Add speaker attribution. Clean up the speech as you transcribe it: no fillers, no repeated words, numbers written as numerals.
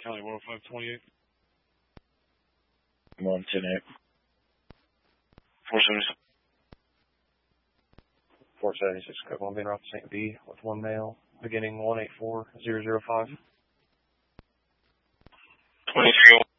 Speaker 1: County 10528.
Speaker 2: 110-8.
Speaker 1: 476.
Speaker 3: 476, Copeland being off St. B with one male, beginning 184005.
Speaker 1: 23.